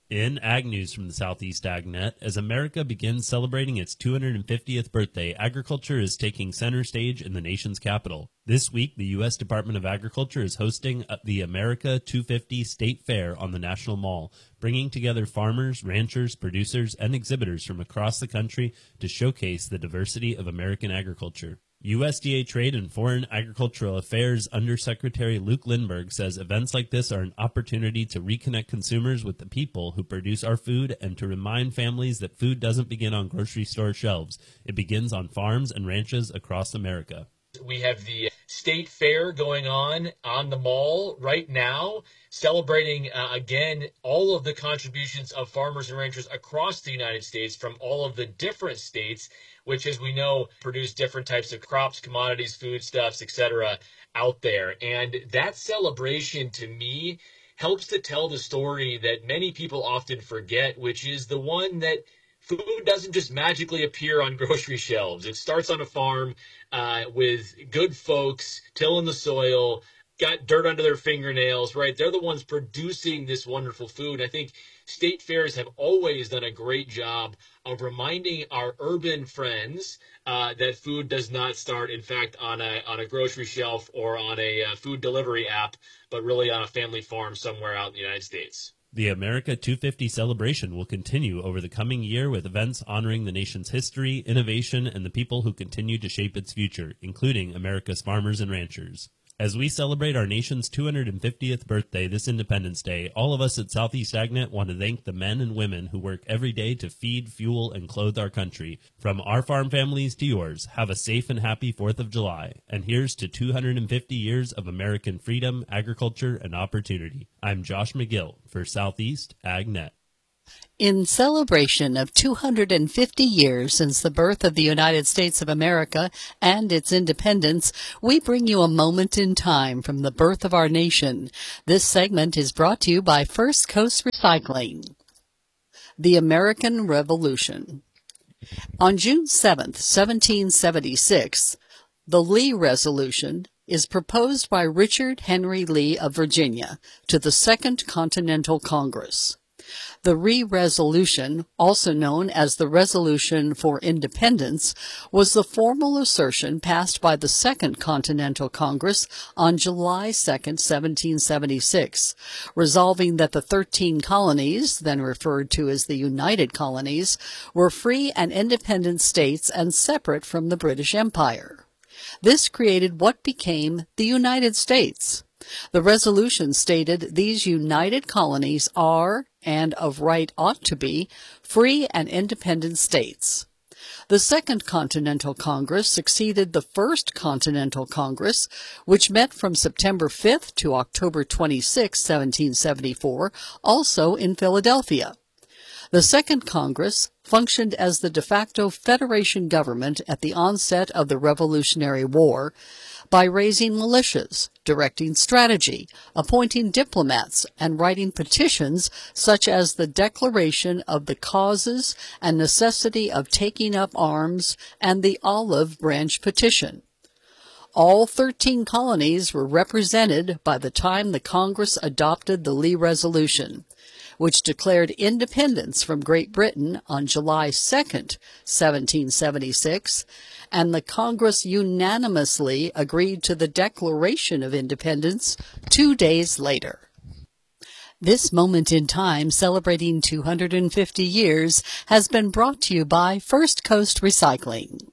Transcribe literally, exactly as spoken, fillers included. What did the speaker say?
In Ag News from the Southeast AgNet, as America begins celebrating its two hundred fiftieth birthday, agriculture is taking center stage in the nation's capital. This week, the U S Department of Agriculture is hosting the America two fifty State Fair on the National Mall, bringing together farmers, ranchers, producers, and exhibitors from across the country to showcase the diversity of American agriculture. U S D A Trade and Foreign Agricultural Affairs Undersecretary Luke Lindberg says events like this are an opportunity to reconnect consumers with the people who produce our food and to remind families that food doesn't begin on grocery store shelves. It begins on farms and ranches across America. We have the State Fair going on on the mall right now, celebrating, uh, again, all of the contributions of farmers and ranchers across the United States from all of the different states, which, as we know, produce different types of crops, commodities, foodstuffs, et cetera, out there. And that celebration, to me, helps to tell the story that many people often forget, which is the one that food doesn't just magically appear on grocery shelves. It starts on a farm uh, with good folks tilling the soil, got dirt under their fingernails, right? They're the ones producing this wonderful food. I think state fairs have always done a great job of reminding our urban friends uh, that food does not start, in fact, on a on a grocery shelf or on a uh, food delivery app, but really on a family farm somewhere out in the United States. The America two fifty celebration will continue over the coming year with events honoring the nation's history, innovation, and the people who continue to shape its future, including America's farmers and ranchers. As we celebrate our nation's two hundred fiftieth birthday this Independence Day, all of us at Southeast AgNet want to thank the men and women who work every day to feed, fuel, and clothe our country. From our farm families to yours, have a safe and happy fourth of July. And here's to two hundred fifty years of American freedom, agriculture, and opportunity. I'm Josh McGill for Southeast AgNet. In celebration of two hundred fifty years since the birth of the United States of America and its independence, we bring you a moment in time from the birth of our nation. This segment is brought to you by First Coast Recycling. The American Revolution. On June seventh, seventeen seventy-six, the Lee Resolution is proposed by Richard Henry Lee of Virginia to the Second Continental Congress. The Lee Resolution, also known as the Resolution for Independence, was the formal assertion passed by the Second Continental Congress on July second, seventeen seventy-six, resolving that the thirteen colonies, then referred to as the United Colonies, were free and independent states and separate from the British Empire. This created what became the United States. The resolution stated these united colonies are, and of right ought to be, free and independent states. The Second Continental Congress succeeded the First Continental Congress, which met from September fifth to October twenty-sixth, seventeen seventy-four, also in Philadelphia. The Second Congress functioned as the de facto federation government at the onset of the Revolutionary War by raising militias, directing strategy, appointing diplomats, and writing petitions such as the Declaration of the Causes and Necessity of Taking Up Arms and the Olive Branch Petition. All thirteen colonies were represented by the time the Congress adopted the Lee Resolution, which declared independence from Great Britain on July second, seventeen seventy-six, and the Congress unanimously agreed to the Declaration of Independence two days later. This moment in time, celebrating two hundred fifty years, has been brought to you by First Coast Recycling.